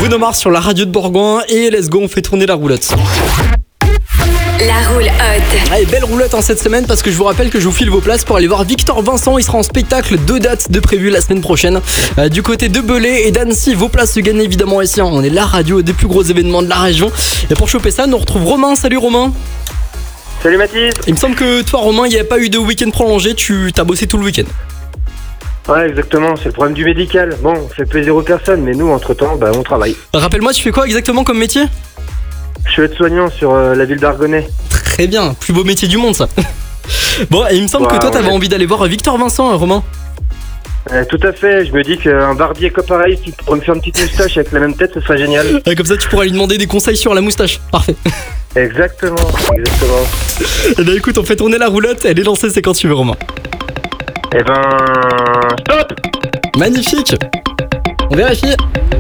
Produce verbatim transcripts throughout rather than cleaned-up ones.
Bruno Mars sur la radio de Bourgoin et let's go, on fait tourner la roulotte. La roulotte. Allez, belle roulotte en cette semaine parce que je vous rappelle que je vous file vos places pour aller voir Victor Vincent. Il sera en spectacle, deux dates de prévues la semaine prochaine euh, du côté de Belay et d'Annecy. Vos places se gagnent évidemment ici, hein. On est la radio des plus gros événements de la région. Et pour choper ça, nous retrouve Romain. Salut Romain. Salut Mathis. Il me semble que toi Romain, il n'y a pas eu de week-end prolongé, tu t'as bossé tout le week-end. Ouais, exactement, c'est le problème du médical. Bon, on fait plaisir aux personnes, mais nous, entre-temps, bah, on travaille. Rappelle-moi, tu fais quoi exactement comme métier ? Je suis aide-soignant sur euh, la ville d'Argonay. Très bien, plus beau métier du monde ça. Bon, et il me semble Ouais, que toi t'avais ouais. envie d'aller voir Victor Vincent, hein, Romain. Euh, tout à fait, je me dis qu'un barbier comme pareil, qui pourrait me faire une petite moustache avec la même tête, ce serait génial. Euh, Comme ça tu pourras lui demander des conseils sur la moustache. Parfait. Exactement, exactement. Eh bien écoute, on fait tourner la roulotte, elle est lancée, c'est quand tu veux Romain. Eh ben... Stop. Magnifique. On vérifie.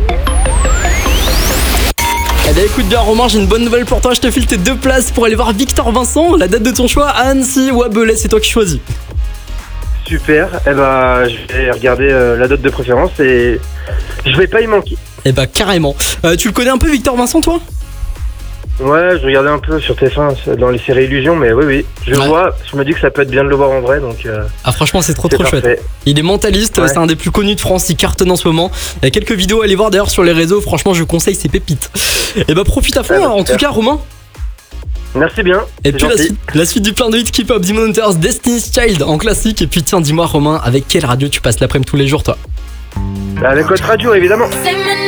Eh bien écoute bien Romain, j'ai une bonne nouvelle pour toi, je te file tes deux places pour aller voir Victor Vincent. La date de ton choix, à Annecy ou à Belay, c'est toi qui choisis. Super, eh ben, je vais regarder euh, la date de préférence et je vais pas y manquer. Eh bah carrément. Euh, tu le connais un peu Victor Vincent toi ? Ouais, je regardais un peu sur T F un dans les séries Illusion, mais oui, oui, je Ouais. vois, je me dis que ça peut être bien de le voir en vrai, donc euh, Ah franchement c'est trop c'est trop chouette. parfait. Il est mentaliste, Ouais. c'est un des plus connus de France, il cartonne en ce moment. Il y a quelques vidéos à aller voir d'ailleurs sur les réseaux, franchement je conseille ses pépites. Et bah profite à fond, Ah bah, en super. tout cas Romain. Merci bien. Et c'est puis la gentil. suite, la suite du plein de hits Keep Up, Demon Hunters, Destiny's Child en classique. Et puis tiens dis-moi Romain, avec quelle radio tu passes l'après-midi tous les jours toi ? Avec votre radio, évidemment. C'est maintenant.